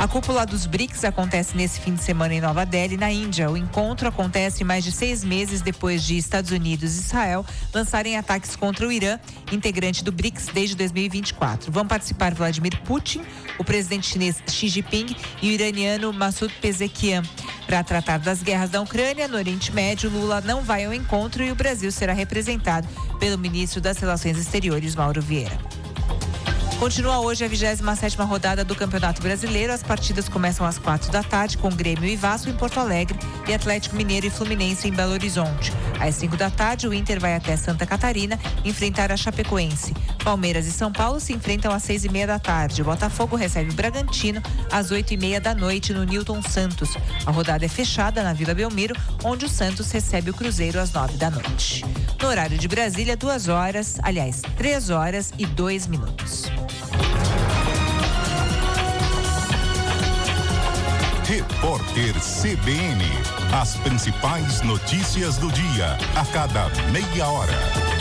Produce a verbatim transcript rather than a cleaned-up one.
A cúpula dos BRICS acontece nesse fim de semana em Nova Delhi, na Índia. O encontro acontece mais de seis meses depois de Estados Unidos e Israel lançarem ataques contra o Irã, integrante do BRICS desde dois mil e vinte e quatro. Vão participar Vladimir Putin, o presidente chinês Xi Jinping e o iraniano Masoud Pezeshkian. Para tratar das guerras da Ucrânia, no Oriente Médio, Lula não vai ao encontro e o Brasil será representado pelo ministro das Relações Exteriores, Mauro Vieira. Continua hoje a vigésima sétima rodada do Campeonato Brasileiro. As partidas começam às quatro da tarde com Grêmio e Vasco em Porto Alegre e Atlético Mineiro e Fluminense em Belo Horizonte. Às cinco da tarde, o Inter vai até Santa Catarina enfrentar a Chapecoense. Palmeiras e São Paulo se enfrentam às seis e meia da tarde. O Botafogo recebe o Bragantino às oito e meia da noite no Newton Santos. A rodada é fechada na Vila Belmiro, onde o Santos recebe o Cruzeiro às nove da noite. No horário de Brasília, duas horas, aliás, três horas e dois minutos. Repórter C B N. As principais notícias do dia, a cada meia hora.